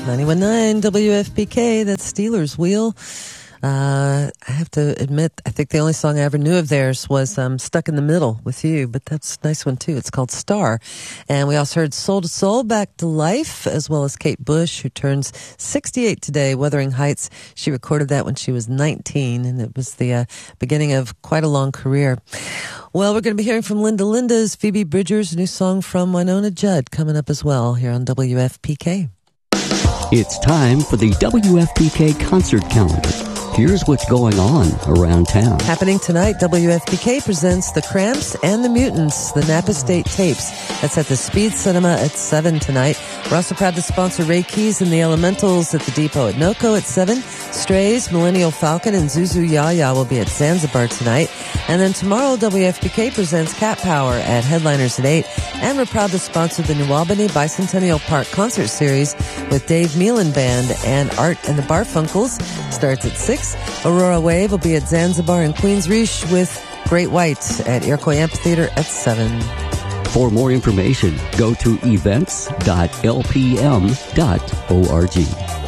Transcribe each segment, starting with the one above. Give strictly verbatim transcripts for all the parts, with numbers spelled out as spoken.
ninety-one point nine W F P K, that's Steelers Wheel. Uh, I have to admit, I think the only song I ever knew of theirs was um, Stuck in the Middle with You, but that's a nice one too. It's called Star. And we also heard Soul to Soul, Back to Life, as well as Kate Bush, who turns sixty-eight today, Wuthering Heights. She recorded that when she was nineteen, and it was the uh, beginning of quite a long career. Well, we're going to be hearing from Linda Linda's Phoebe Bridgers, a new song from Winona Judd coming up as well here on W F P K. It's time for the W F P K concert calendar. Here's what's going on around town. Happening tonight, W F P K presents The Cramps and the Mutants, the Napa State Tapes. That's at the Speed Cinema at seven tonight. We're also proud to sponsor Ray Keys and the Elementals at the Depot at NoCo at seven. Strays, Millennial Falcon, and Zuzu Yaya will be at Zanzibar tonight. And then tomorrow, W F P K presents Cat Power at Headliners at eight. And we're proud to sponsor the New Albany Bicentennial Park Concert Series with Dave Meelan Band and Art and the Barfunkles. Starts at six. Aurora Wave will be at Zanzibar and Queens Reach with Great White at Iroquois Amphitheater at seven. For more information, go to events dot l p m dot org.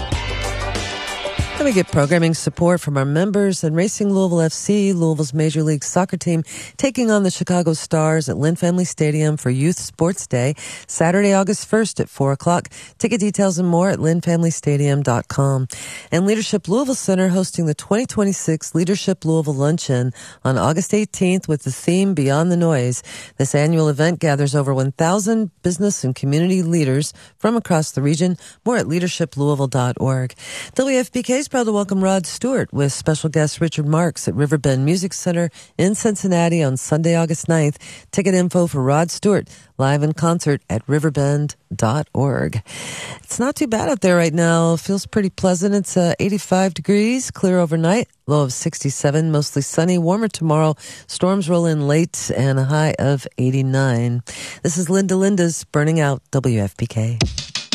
And we get programming support from our members and Racing Louisville F C, Louisville's Major League Soccer team, taking on the Chicago Stars at Lynn Family Stadium for Youth Sports Day, Saturday, August first at four o'clock. Ticket details and more at lynn family stadium dot com. And Leadership Louisville Center hosting the twenty twenty-six Leadership Louisville Luncheon on August eighteenth with the theme Beyond the Noise. This annual event gathers over one thousand business and community leaders from across the region. More at leadership louisville dot org. W F P K is proud to welcome Rod Stewart with special guest Richard Marks at Riverbend Music Center in Cincinnati on Sunday, August ninth. Ticket info for Rod Stewart live in concert at riverbend dot org. It's not too bad out there right now. It feels pretty pleasant. It's uh, eighty-five degrees, clear overnight, low of sixty-seven, mostly sunny, warmer tomorrow. Storms roll in late and a high of eighty-nine. This is Linda Linda's Burning Out, W F P K.